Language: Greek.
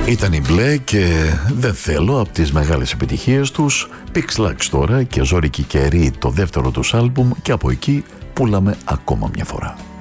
Ήταν η Μπλε και Δεν θέλω από τις μεγάλες επιτυχίες τους. Pixlax τώρα και Ζόρικη Κερί, το δεύτερο τους άλμπουμ, και από εκεί πουλάμε ακόμα μια φορά.